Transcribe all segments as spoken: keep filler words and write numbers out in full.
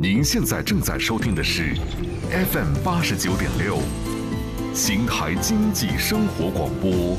您现在正在收听的是 F M 八十九点六，邢台经济生活广播。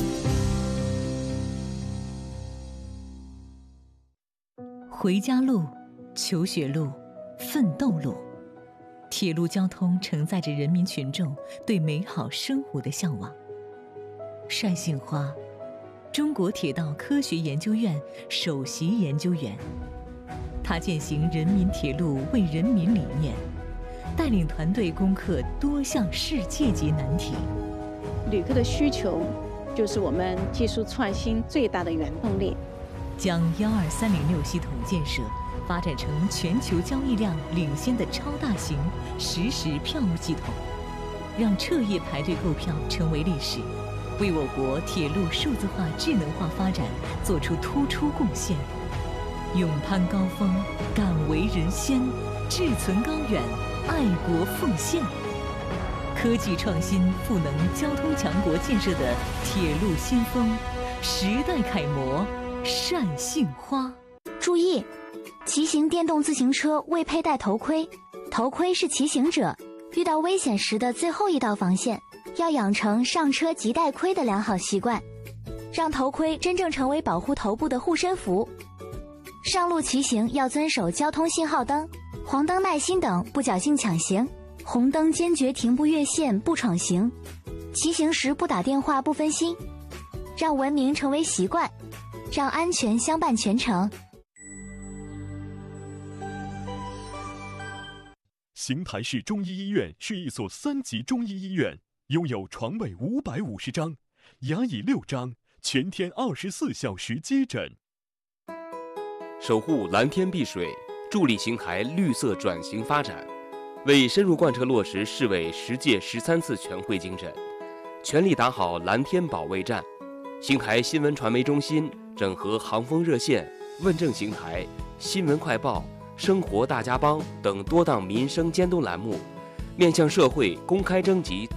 回家路、求学路、奋斗路，铁路交通承载着人民群众对美好生活的向往。单杏花，中国铁道科学研究院首席研究员，他践行人民铁路为人民理念，带领团队攻克多项世界级难题。 旅客的需求就是我们技术创新最大的原动力。 将幺二三零六系统建设发展成全球交易量领先的超大型实时票务系统，让彻夜排队购票成为历史，为我国铁路数字化智能化发展做出突出贡献。勇攀高峰，敢为人先，志存高远，爱国奉献。科技创新赋能交通强国建设的铁路先锋，时代楷模单杏花。 注意，骑行电动自行车未佩戴头盔，头盔是骑行者遇到危险时的最后一道防线，要养成上车即戴盔的良好习惯，让头盔真正成为保护头部的护身符。上路骑行要遵守交通信号灯、黄灯耐心等，不侥幸抢行，红灯坚决停步越线不闯行，骑行时不打电话不分心，让文明成为习惯，让安全相伴全程。 邢台市中医医院是一所三级中医医院，拥有床位五百五十张，牙椅六张，全天二十四小时接诊。 守护蓝天碧水，助力邢台绿色转型发展，为深入贯彻落实市委十届十三次全会精神，全力打好蓝天保卫战。邢台新闻传媒中心整合航风热线、问政邢台、新闻快报、生活大家帮等多档民生监督栏目，面向社会公开征集